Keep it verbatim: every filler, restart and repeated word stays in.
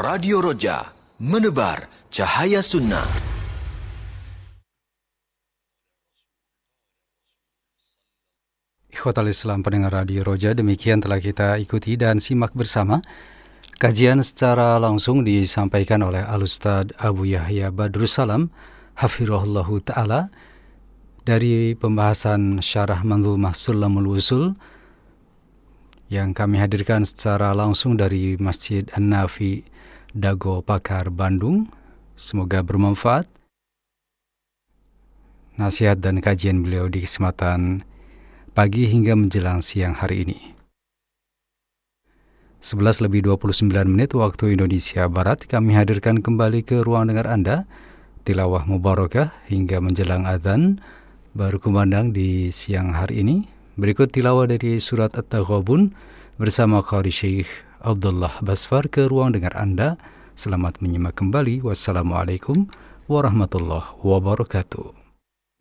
Radio Roja, menebar cahaya sunnah. Ikhwatal Islam pendengar Radio Roja, demikian telah kita ikuti dan simak bersama kajian secara langsung disampaikan oleh Al-Ustadz Abu Yahya Badrussalam hafirahullahu ta'ala dari pembahasan syarah Manzumah Sulamul Wusul yang kami hadirkan secara langsung dari Masjid An-Nafi Dago Pakar, Bandung. Semoga bermanfaat nasihat dan kajian beliau di kesempatan pagi hingga menjelang siang hari ini. sebelas lebih dua puluh sembilan menit waktu Indonesia Barat, kami hadirkan kembali ke ruang dengar Anda tilawah mubarakah hingga menjelang adzan baru kumandang di siang hari ini. Berikut tilawah dari surat At-Taghabun bersama Qari Syekh Abdullah Basfar ke ruang dengar Anda. Selamat menyimak kembali. Wassalamualaikum warahmatullahi wabarakatuh.